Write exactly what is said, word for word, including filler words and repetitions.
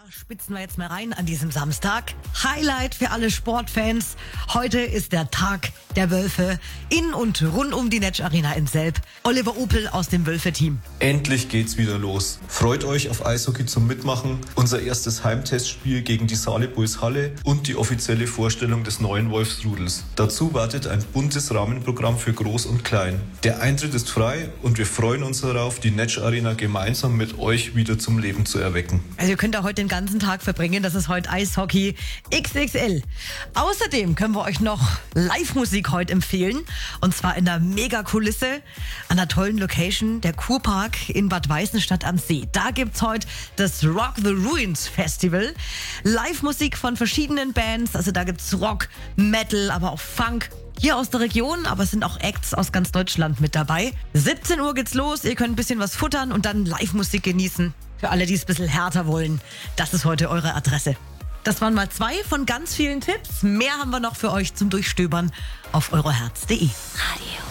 Spitzen wir jetzt mal rein an diesem Samstag. Highlight für alle Sportfans. Heute ist der Tag der Wölfe in und rund um die Netsch Arena in Selb. Oliver Opel aus dem Wölfe-Team. Endlich geht's wieder los. Freut euch auf Eishockey zum Mitmachen, unser erstes Heimtestspiel gegen die Saale Bulls Halle und die offizielle Vorstellung des neuen Wolfsrudels. Dazu wartet ein buntes Rahmenprogramm für Groß und Klein. Der Eintritt ist frei und wir freuen uns darauf, die Netsch Arena gemeinsam mit euch wieder zum Leben zu erwecken. Also ihr könnt da heute den ganzen Tag verbringen. Das ist heute Eishockey X X L. Außerdem können wir euch noch Live-Musik heute empfehlen. Und zwar in einer Mega-Kulisse an einer tollen Location, der Kurpark in Bad Weißenstadt am See. Da gibt's heute das Rock the Ruins Festival. Live-Musik von verschiedenen Bands. Also da gibt's Rock, Metal, aber auch Funk. Hier aus der Region, aber es sind auch Acts aus ganz Deutschland mit dabei. siebzehn Uhr geht's los, ihr könnt ein bisschen was futtern und dann Live-Musik genießen. Für alle, die es ein bisschen härter wollen, das ist heute eure Adresse. Das waren mal zwei von ganz vielen Tipps. Mehr haben wir noch für euch zum Durchstöbern auf euroherz punkt de. Radio.